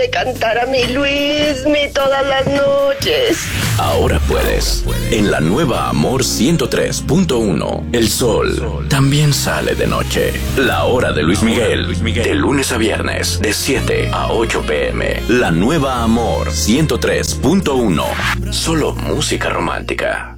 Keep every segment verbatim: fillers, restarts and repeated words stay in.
de cantar a mi Luismi todas las noches. Ahora puedes. En la nueva Amor ciento tres punto uno, el sol también sale de noche. La hora de Luis Miguel, de lunes a viernes, de siete a ocho pm. La nueva Amor ciento tres punto uno. Solo música romántica.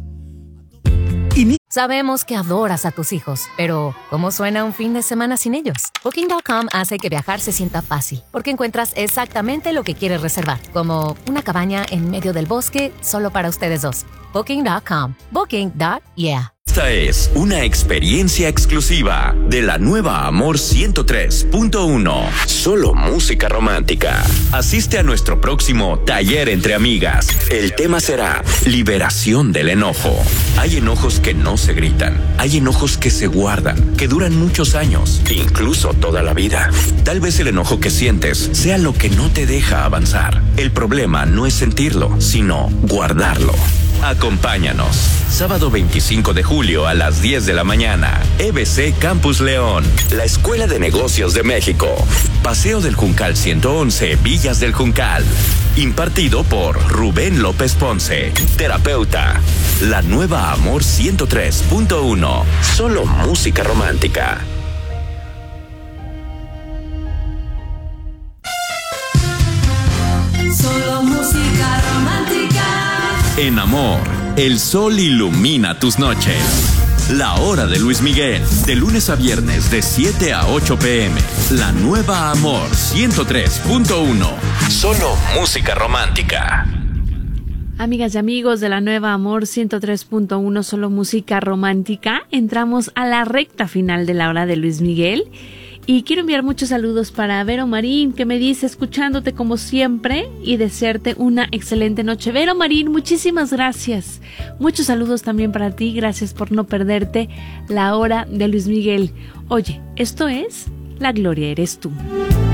Sabemos que adoras a tus hijos, pero ¿cómo suena un fin de semana sin ellos? Booking punto com hace que viajar se sienta fácil, porque encuentras exactamente lo que quieres reservar, como una cabaña en medio del bosque solo para ustedes dos. Booking punto com. Booking. Yeah. Esta es una experiencia exclusiva de la nueva Amor ciento tres punto uno. Solo música romántica. Asiste a nuestro próximo taller entre amigas. El tema será liberación del enojo. Hay enojos que no se gritan. Hay enojos que se guardan, que duran muchos años, incluso toda la vida. Tal vez el enojo que sientes sea lo que no te deja avanzar. El problema no es sentirlo, sino guardarlo. Acompáñanos. Sábado veinticinco de julio a las diez de la mañana. E B C Campus León. La Escuela de Negocios de México. Paseo del Juncal ciento once, Villas del Juncal. Impartido por Rubén López Ponce, terapeuta. La nueva Amor ciento tres punto uno. Solo música romántica. Solo música romántica. En Amor, el sol ilumina tus noches. La hora de Luis Miguel, de lunes a viernes de siete a ocho pm. La nueva Amor ciento tres punto uno. Solo música romántica. Amigas y amigos de la nueva Amor ciento tres punto uno, solo música romántica, entramos a la recta final de la hora de Luis Miguel. Y quiero enviar muchos saludos para Vero Marín, que me dice escuchándote como siempre y desearte una excelente noche. Vero Marín, muchísimas gracias. Muchos saludos también para ti. Gracias por no perderte la hora de Luis Miguel. Oye, esto es La Gloria Eres Tú.